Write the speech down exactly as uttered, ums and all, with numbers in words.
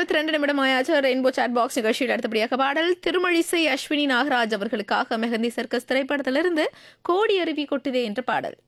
ஐம்பத்தி ரெண்டு நிமிடம் ஆயாச்சு. ரெயின்போ சாட் பாக்ஸ் நிகழ்ச்சியில் அடுத்தபடியாக பாடல் திருமழிசை அஸ்வினி நாகராஜ் அவர்களுக்காக மெஹந்தி சர்க்கஸ் திரைப்படத்திலிருந்து கோடி அருவி கொட்டுதே என்ற பாடல்.